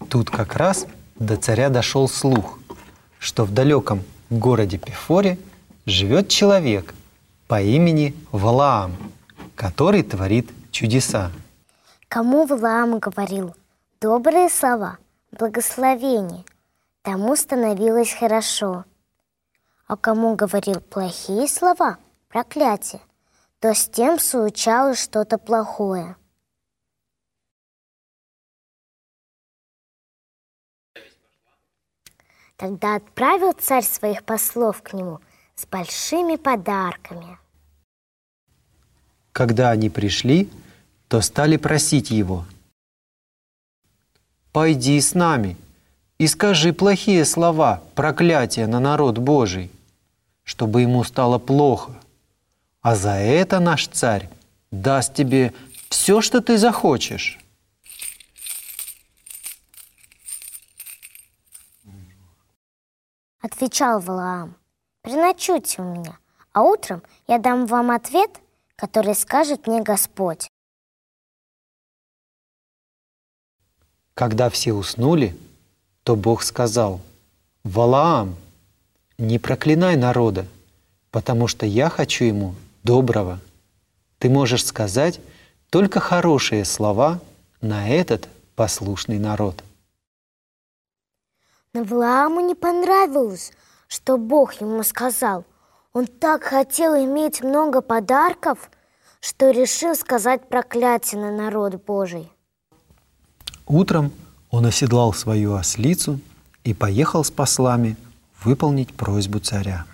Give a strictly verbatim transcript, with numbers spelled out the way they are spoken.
Тут как раз до царя дошел слух, что в далеком городе Пефоре живет человек по имени Валаам, который творит чудеса. Кому Валаам говорил добрые слова, благословение, тому становилось хорошо. А кому говорил плохие слова, проклятие, то с тем случалось что-то плохое. Тогда отправил царь своих послов к нему с большими подарками. Когда они пришли, то стали просить его: «Пойди с нами и скажи плохие слова, проклятия на народ Божий, чтобы ему стало плохо, а за это наш царь даст тебе все, что ты захочешь». Отвечал Валаам: «Переночуйте у меня, а утром я дам вам ответ, который скажет мне Господь». Когда все уснули, то Бог сказал: «Валаам, не проклинай народа, потому что я хочу ему доброго. Ты можешь сказать только хорошие слова на этот послушный народ». Но Валааму не понравилось, что Бог ему сказал. Он так хотел иметь много подарков, что решил сказать проклятие на народ Божий. Утром он оседлал свою ослицу и поехал с послами выполнить просьбу царя.